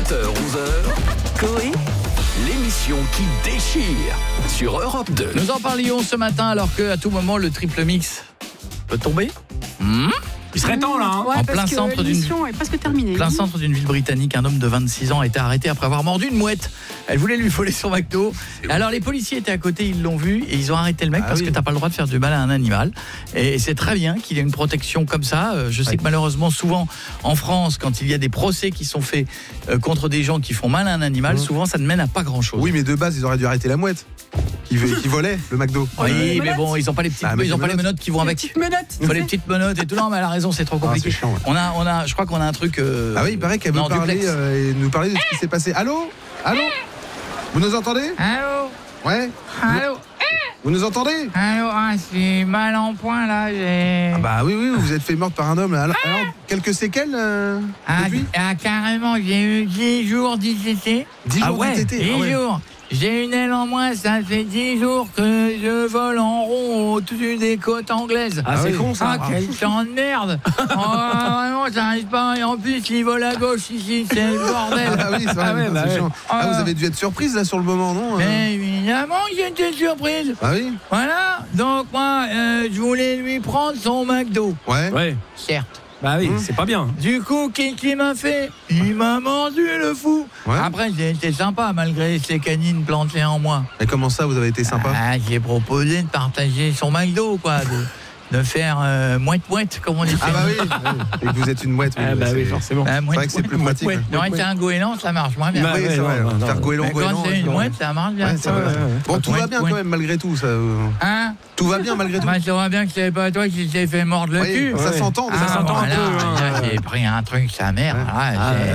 7h-11h, Coé, l'émission qui déchire sur Europe 2. Nous en parlions ce matin alors qu'à tout moment le triple mix peut tomber. Il serait temps là, hein. Ouais, En parce plein que centre l'émission est presque terminée. Plein centre d'une ville britannique, un homme de 26 ans a été arrêté après avoir mordu une mouette. Elle voulait lui voler son McDo. Alors les policiers étaient à côté, ils l'ont vu et ils ont arrêté le mec parce que t'as pas le droit de faire du mal à un animal. Et c'est très bien qu'il ait une protection comme ça. Je sais que malheureusement souvent en France, quand il y a des procès qui sont faits contre des gens qui font mal à un animal, souvent ça ne mène à pas grand chose. Oui, mais de base, ils auraient dû arrêter la mouette qui volait le McDo. Oui, mais bon, ils ont pas les petites, ils ont pas les menottes qui vont avec. Petites menottes. Il faut les petites menottes et tout. Non, mais elle a raison, c'est trop compliqué. c'est chiant, ouais. On a, je crois qu'on a un truc. Ah oui, il paraît qu'elle veut parler et nous parler de ce qui s'est passé. Allô. Vous nous entendez? Allô? Ouais. Allô? Vous nous entendez? Allô? Ah, c'est mal en point là, j'ai... Ah bah oui, vous vous êtes fait mordre par un homme. Alors quelques séquelles depuis Carrément, j'ai eu 10 jours d'ITT. 10 jours d'ITT. 10 jours. J'ai une aile en moins, ça fait 10 jours que je vole en rond au-dessus des côtes anglaises. Ah, c'est con ça. Ah, quel temps de merde. Vraiment, j'arrive pas. Et en plus, il vole à gauche ici, c'est le bordel. Ah oui, c'est vrai, c'est chiant. Ah, vous avez dû être surprise là sur le moment, non? Mais évidemment, j'ai été surprise. Ah oui. Voilà, donc moi, je voulais lui prendre son McDo. Ouais. Certes. Bah oui, c'est pas bien. Du coup, qu'est-ce qu'il m'a fait? Il m'a mordu, le fou. Ouais. Après, j'ai été sympa, malgré ses canines plantées en moi. Et comment ça, vous avez été sympa? Ah, j'ai proposé de partager son McDo, quoi, de faire mouette-mouette, comme on dit. Ah bah oui. Et que vous êtes une mouette. Ah bah oui, forcément. C'est vrai que c'est plus pratique. Non, c'est un goéland, ça marche moins bien. Bah, Oui, c'est vrai. Faire goéland. Mais quand c'est une mouette, ça marche bien. Ouais, c'est vrai. Bon, tout va bien Mouette. quand même malgré tout. Ça. Hein? Tout va bien malgré tout. Bah, ça va bien que c'est pas toi qui t'es fait mordre le Oui, cul. ça s'entend. Ça s'entend un peu, hein. J'ai pris un truc, sa mère. Voilà,